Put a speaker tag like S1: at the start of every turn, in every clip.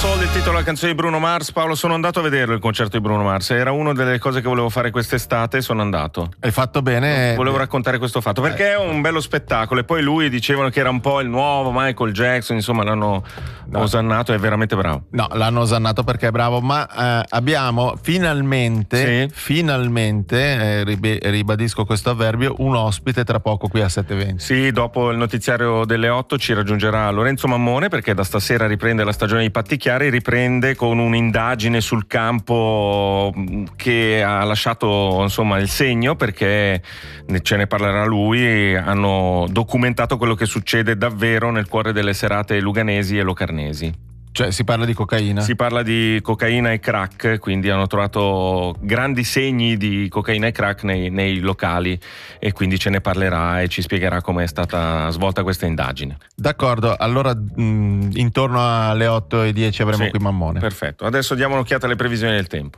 S1: Soul, il titolo della canzone di Bruno Mars. Paolo, sono andato a vederlo il concerto di Bruno Mars, era una delle cose che volevo fare quest'estate, sono andato.
S2: Hai fatto bene.
S1: Volevo raccontare questo fatto perché è un bello spettacolo, e poi lui dicevano che era un po' il nuovo Michael Jackson, insomma l'hanno osannato, è veramente bravo.
S2: No, l'hanno osannato perché è bravo, ma abbiamo finalmente, ribadisco questo avverbio, un ospite tra poco qui a 7:20.
S1: Sì, dopo il notiziario delle 8 ci raggiungerà Lorenzo Mammone, perché da stasera riprende la stagione di Patti Chiari, riprende con un'indagine sul campo che ha lasciato insomma il segno, perché ce ne parlerà lui. Hanno documentato quello che succede davvero nel cuore delle serate luganesi e locarnesi.
S2: Cioè si parla di cocaina?
S1: Si parla di cocaina e crack, quindi hanno trovato grandi segni di cocaina e crack nei locali, e quindi ce ne parlerà e ci spiegherà come è stata svolta questa indagine.
S2: D'accordo, allora intorno alle 8:10 avremo qui Mammone.
S1: Perfetto, adesso diamo un'occhiata alle previsioni del tempo.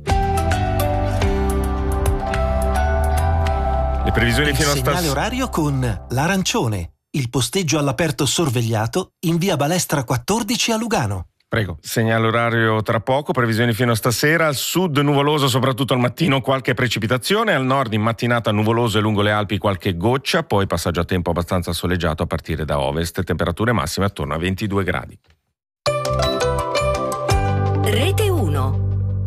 S1: Le previsioni fino a
S3: segnale orario con l'Arancione, il posteggio all'aperto sorvegliato in via Balestra 14 a Lugano.
S1: Prego. Segnale orario tra poco, previsioni fino a stasera. Al sud nuvoloso, soprattutto al mattino qualche precipitazione, al nord in mattinata nuvoloso e lungo le Alpi qualche goccia, poi passaggio a tempo abbastanza soleggiato a partire da ovest, temperature massime attorno a 22 gradi.
S4: Rete 1.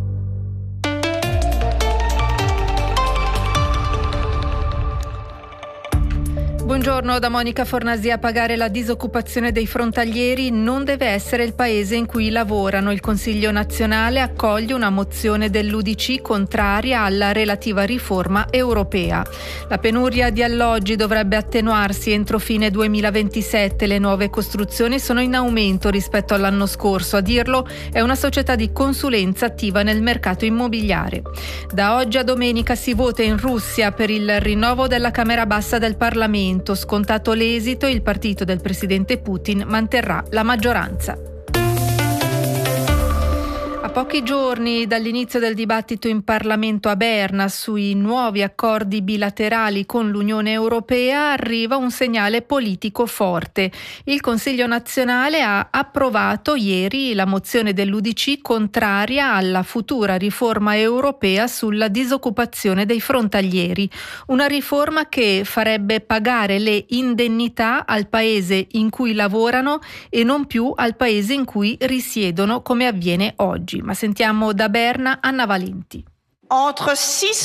S5: Buongiorno da Monica Fornasi. A pagare la disoccupazione dei frontalieri non deve essere il paese in cui lavorano. Il Consiglio nazionale accoglie una mozione dell'UDC contraria alla relativa riforma europea. La penuria di alloggi dovrebbe attenuarsi entro fine 2027. Le nuove costruzioni sono in aumento rispetto all'anno scorso. A dirlo è una società di consulenza attiva nel mercato immobiliare. Da oggi a domenica si vota in Russia per il rinnovo della Camera Bassa del Parlamento. Scontato l'esito, il partito del presidente Putin manterrà la maggioranza. A pochi giorni dall'inizio del dibattito in Parlamento a Berna sui nuovi accordi bilaterali con l'Unione Europea arriva un segnale politico forte. Il Consiglio nazionale ha approvato ieri la mozione dell'UDC contraria alla futura riforma europea sulla disoccupazione dei frontalieri. Una riforma che farebbe pagare le indennità al paese in cui lavorano e non più al paese in cui risiedono, come avviene oggi. Ma sentiamo da Berna Anna Valenti.
S6: Entre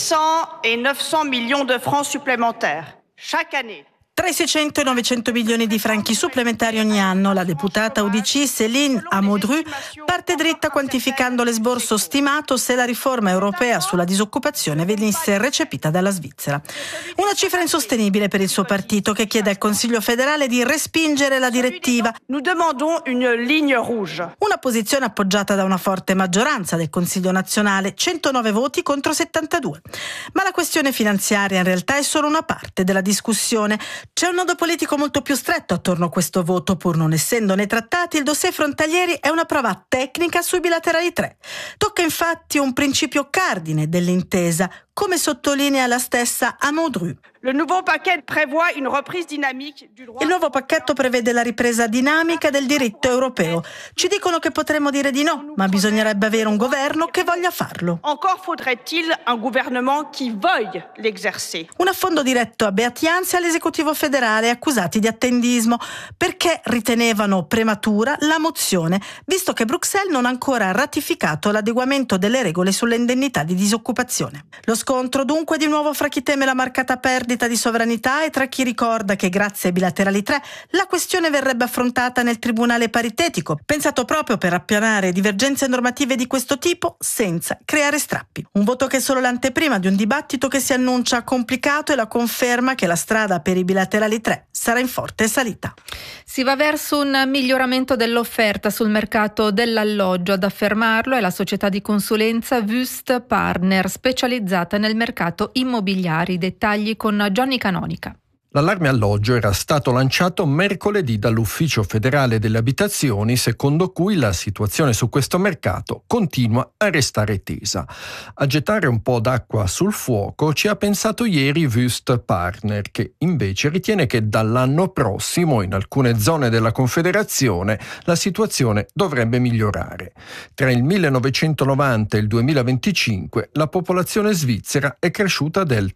S6: 600 et 900 millions de francs supplémentaires chaque année.
S7: Tra i 600 e 900 milioni di franchi supplementari ogni anno, la deputata UDC Céline Amodru parte dritta quantificando l'esborso stimato se la riforma europea sulla disoccupazione venisse recepita dalla Svizzera. Una cifra insostenibile per il suo partito, che chiede al Consiglio federale di respingere la direttiva.
S6: Nous demandons une ligne rouge.
S7: Una posizione appoggiata da una forte maggioranza del Consiglio nazionale, 109 voti contro 72. Ma la questione finanziaria in realtà è solo una parte della discussione. C'è un nodo politico molto più stretto attorno a questo voto. Pur non essendo nei trattati, il dossier frontalieri è una prova tecnica sui bilaterali 3. Tocca infatti un principio cardine dell'intesa, come sottolinea la stessa Amodru.
S6: Le nouveau paquet prévoit une reprise dynamique du droit.
S7: Il nuovo pacchetto prevede la ripresa dinamica del diritto europeo. Ci dicono che potremmo dire di no, ma bisognerebbe avere un governo che voglia farlo.
S6: Encore faudrait-il un gouvernement qui veuille l'exercer.
S7: Un affondo diretto a Beati-Anzi all'esecutivo federale, accusati di attendismo, perché ritenevano prematura la mozione, visto che Bruxelles non ha ancora ratificato l'adeguamento delle regole sulle indennità di disoccupazione. Lo scontro dunque di nuovo fra chi teme la marcata perdita di sovranità e tra chi ricorda che grazie ai bilaterali 3 la questione verrebbe affrontata nel tribunale paritetico, pensato proprio per appianare divergenze normative di questo tipo senza creare strappi. Un voto che è solo l'anteprima di un dibattito che si annuncia complicato e la conferma che la strada per i bilaterali 3 sarà in forte salita.
S5: Si va verso un miglioramento dell'offerta sul mercato dell'alloggio. Ad affermarlo è la società di consulenza Wüst Partner, specializzata nel mercato immobiliare. I dettagli con Johnny Canonica.
S8: L'allarme alloggio era stato lanciato mercoledì dall'Ufficio federale delle abitazioni, secondo cui la situazione su questo mercato continua a restare tesa. A gettare un po' d'acqua sul fuoco ci ha pensato ieri Wüst Partner, che invece ritiene che dall'anno prossimo in alcune zone della Confederazione la situazione dovrebbe migliorare. Tra il 1990 e il 2025 la popolazione svizzera è cresciuta del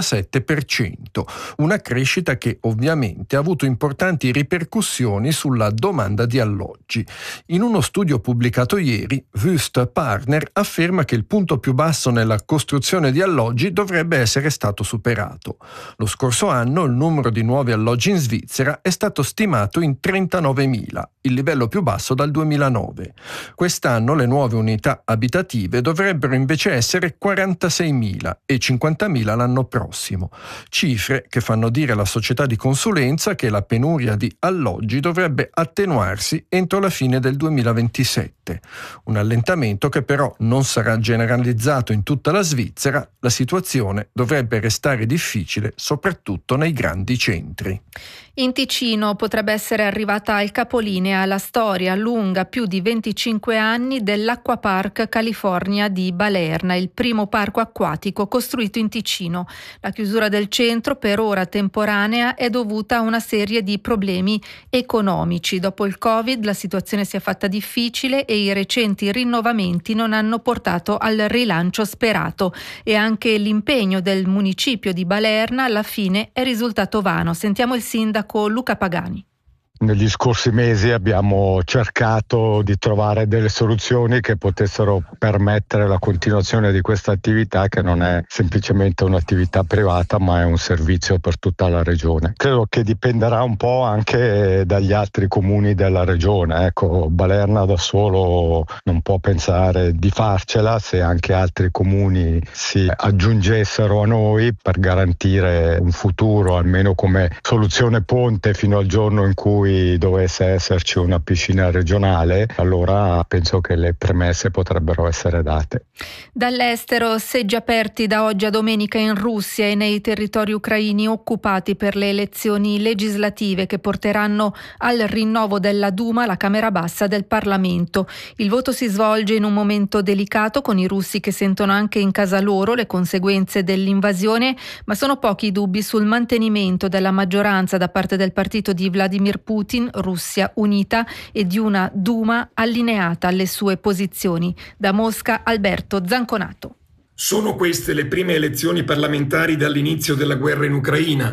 S8: 37%, una crescita che ovviamente ha avuto importanti ripercussioni sulla domanda di alloggi. In uno studio pubblicato ieri, Wüst Partner afferma che il punto più basso nella costruzione di alloggi dovrebbe essere stato superato. Lo scorso anno il numero di nuovi alloggi in Svizzera è stato stimato in 39.000, il livello più basso dal 2009. Quest'anno le nuove unità abitative dovrebbero invece essere 46.000 e 50.000 l'anno prossimo, cifre che fanno dire alla società di consulenza che la penuria di alloggi dovrebbe attenuarsi entro la fine del 2027. Un allentamento che però non sarà generalizzato in tutta la Svizzera. La situazione dovrebbe restare difficile soprattutto nei grandi centri.
S5: In Ticino potrebbe essere arrivata al capolinea la storia lunga più di 25 anni dell'Acquapark California di Balerna, il primo parco acquatico costruito in Ticino. La chiusura del centro, per ora temporanea, è dovuta a una serie di problemi economici. Dopo il Covid la situazione si è fatta difficile e i recenti rinnovamenti non hanno portato al rilancio sperato, e anche l'impegno del municipio di Balerna alla fine è risultato vano. Sentiamo il sindaco Luca Pagani.
S9: Negli scorsi mesi abbiamo cercato di trovare delle soluzioni che potessero permettere la continuazione di questa attività, che non è semplicemente un'attività privata ma è un servizio per tutta la regione. Credo che dipenderà un po' anche dagli altri comuni della regione. Ecco, Balerna da solo non può pensare di farcela se anche altri comuni si aggiungessero a noi per garantire un futuro, almeno come soluzione ponte fino al giorno in cui dovesse esserci una piscina regionale. Allora penso che le premesse potrebbero essere date.
S5: Dall'estero, seggi aperti da oggi a domenica in Russia e nei territori ucraini occupati per le elezioni legislative che porteranno al rinnovo della Duma, la Camera Bassa del Parlamento. Il voto si svolge in un momento delicato, con i russi che sentono anche in casa loro le conseguenze dell'invasione, ma sono pochi i dubbi sul mantenimento della maggioranza da parte del partito di Vladimir Putin, Russia Unita, e di una Duma allineata alle sue posizioni. Da Mosca, Alberto Zanconato.
S10: Sono queste le prime elezioni parlamentari dall'inizio della guerra in Ucraina.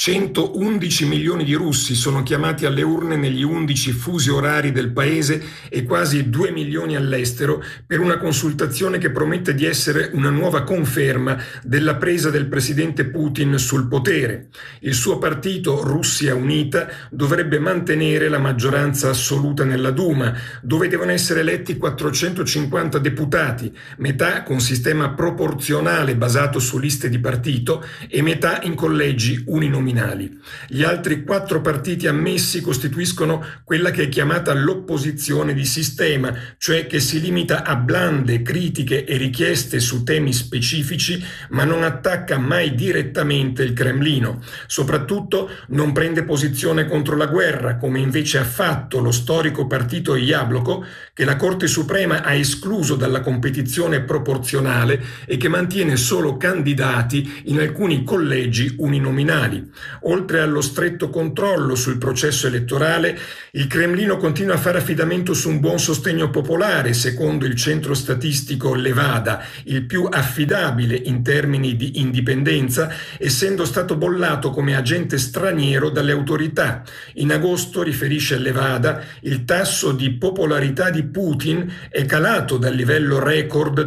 S10: 111 milioni di russi sono chiamati alle urne negli 11 fusi orari del paese e quasi 2 milioni all'estero per una consultazione che promette di essere una nuova conferma della presa del presidente Putin sul potere. Il suo partito, Russia Unita, dovrebbe mantenere la maggioranza assoluta nella Duma, dove devono essere eletti 450 deputati, metà con sistema proporzionale basato su liste di partito e metà in collegi uninominali. Gli altri 4 partiti ammessi costituiscono quella che è chiamata l'opposizione di sistema, cioè che si limita a blande critiche e richieste su temi specifici, ma non attacca mai direttamente il Cremlino. Soprattutto non prende posizione contro la guerra, come invece ha fatto lo storico partito Jabloko, che la Corte Suprema ha escluso dalla competizione proporzionale e che mantiene solo candidati in alcuni collegi uninominali. Oltre allo stretto controllo sul processo elettorale, il Cremlino continua a fare affidamento su un buon sostegno popolare, secondo il centro statistico Levada, il più affidabile in termini di indipendenza, essendo stato bollato come agente straniero dalle autorità. In agosto, riferisce Levada, il tasso di popolarità di Putin è calato dal livello record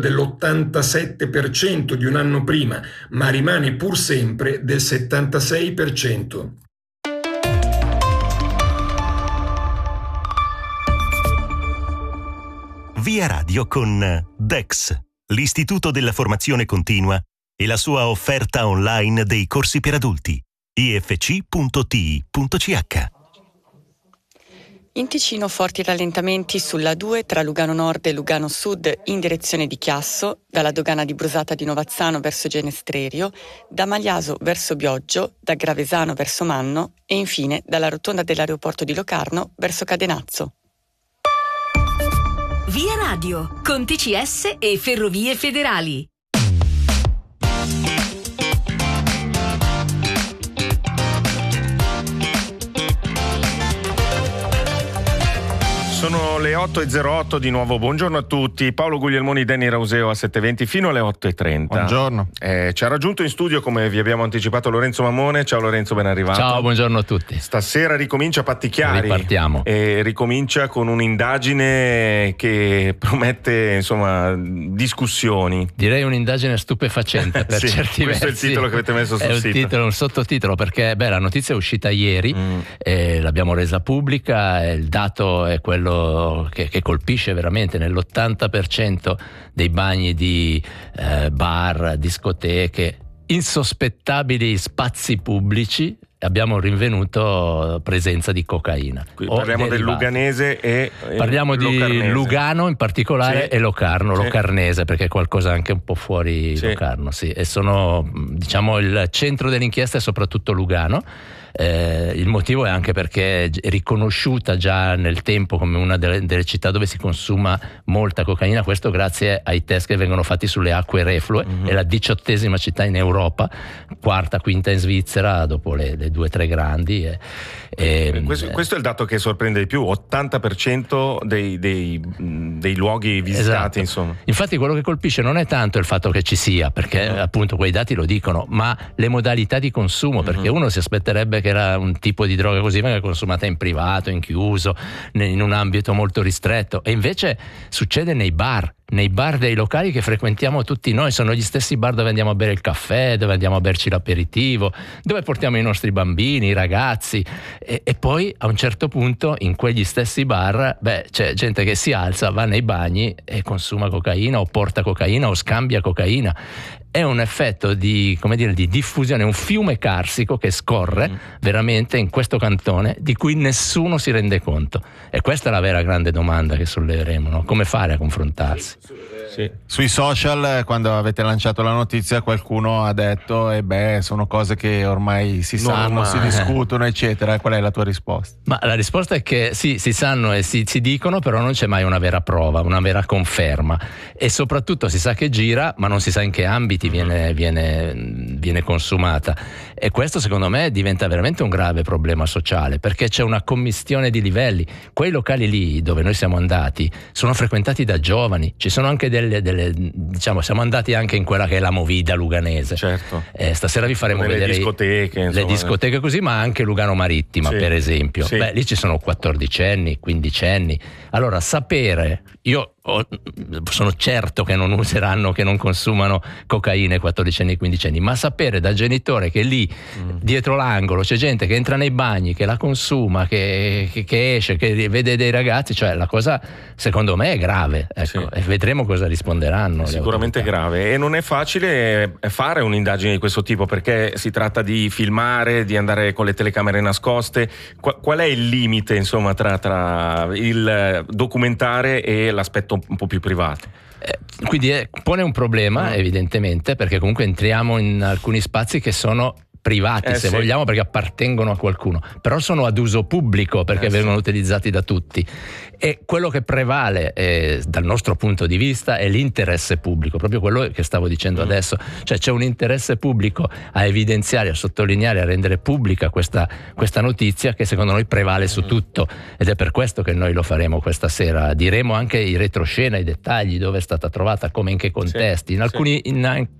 S10: dell'87% di un anno prima, ma rimane pur sempre del 76%.
S11: Via Radio con DEX, l'Istituto della Formazione Continua, e la sua offerta online dei corsi per adulti. ifc.ti.ch.
S12: In Ticino forti rallentamenti sulla 2 tra Lugano Nord e Lugano Sud in direzione di Chiasso, dalla dogana di Brusata di Novazzano verso Genestrerio, da Magliaso verso Bioggio, da Gravesano verso Manno e infine dalla rotonda dell'aeroporto di Locarno verso Cadenazzo.
S4: Via Radio con TCS e Ferrovie Federali.
S1: Sono le 8.08 di nuovo, buongiorno a tutti. Paolo Guglielmoni, Danny Rauseo a 7.20 fino alle 8.30.
S2: Buongiorno.
S1: Ci ha raggiunto in studio, come vi abbiamo anticipato, Lorenzo Mammone. Ciao Lorenzo, ben arrivato.
S13: Ciao, buongiorno a tutti.
S1: Stasera ricomincia Pattichiari.
S13: Ripartiamo.
S1: E ricomincia con un'indagine che promette, insomma, discussioni.
S13: Direi un'indagine stupefacente per certi versi.
S1: Questo è il titolo che avete messo sul sito.
S13: È un sottotitolo, perché la notizia è uscita ieri, l'abbiamo resa pubblica, il dato è quello che colpisce veramente. Nell'80% dei bagni di bar, discoteche, insospettabili spazi pubblici abbiamo rinvenuto presenza di cocaina.
S1: Parliamo del Luganese e
S13: parliamo
S1: Locarnese.
S13: Di Lugano in particolare, sì, e Locarno, sì, Locarnese, perché è qualcosa anche un po' fuori, sì, Locarno, sì. E sono, diciamo, il centro dell'inchiesta è soprattutto Lugano. Il motivo è anche perché è riconosciuta già nel tempo come una delle città dove si consuma molta cocaina, questo grazie ai test che vengono fatti sulle acque reflue. È la 18ª città in Europa, quarta, quinta in Svizzera dopo le 2-3 grandi.
S1: Questo è il dato che sorprende di più, 80% dei luoghi visitati, esatto. Insomma.
S13: Infatti quello che colpisce non è tanto il fatto che ci sia, perché appunto quei dati lo dicono, ma le modalità di consumo, perché uno si aspetterebbe che era un tipo di droga così venga consumata in privato, in chiuso, in un ambito molto ristretto, e invece succede nei bar dei locali che frequentiamo tutti noi. Sono gli stessi bar dove andiamo a bere il caffè, dove andiamo a berci l'aperitivo, dove portiamo i nostri bambini, i ragazzi, e poi a un certo punto in quegli stessi bar c'è gente che si alza, va nei bagni e consuma cocaina o porta cocaina o scambia cocaina. È un effetto di diffusione, un fiume carsico che scorre veramente in questo cantone, di cui nessuno si rende conto. E questa è la vera grande domanda che solleveremo, no? Come fare a confrontarsi?
S2: Sì. Sui social, quando avete lanciato la notizia, qualcuno ha detto sono cose che ormai si sanno, si discutono, eccetera. Qual è la tua risposta?
S13: Ma la risposta è che sì, si sanno e si dicono, però non c'è mai una vera prova, una vera conferma, e soprattutto si sa che gira, ma non si sa in che ambiti viene consumata, e questo secondo me diventa veramente un grave problema sociale, perché c'è una commistione di livelli. Quei locali lì dove noi siamo andati sono frequentati da giovani, ci sono anche diciamo, siamo andati anche in quella che è la movida luganese.
S1: Certo.
S13: Stasera vi faremo vedere
S1: le
S13: discoteche così, ma anche Lugano Marittima, sì, per esempio.
S1: Sì.
S13: Lì ci sono 14enni, 15enni. Allora, sapere, io sono certo che non useranno, che non consumano cocaina ai 14enni e 15enni, ma sapere da genitore che lì dietro l'angolo c'è gente che entra nei bagni, che la consuma, che esce, che vede dei ragazzi, cioè la cosa secondo me è grave, ecco, sì. E vedremo cosa risponderanno.
S1: Sicuramente grave, e non è facile fare un'indagine di questo tipo, perché si tratta di filmare, di andare con le telecamere nascoste. Qual è il limite, insomma, tra il documentare e l'aspetto un po' più privato?
S13: Quindi pone un problema, evidentemente, perché comunque entriamo in alcuni spazi che sono privati, se vogliamo, perché appartengono a qualcuno, però sono ad uso pubblico, perché vengono utilizzati da tutti. E quello che prevale dal nostro punto di vista è l'interesse pubblico, proprio quello che stavo dicendo adesso, cioè c'è un interesse pubblico a evidenziare, a sottolineare, a rendere pubblica questa notizia, che secondo noi prevale su tutto, ed è per questo che noi lo faremo questa sera. Diremo anche i retroscena, i dettagli, dove è stata trovata, come, in che contesti, in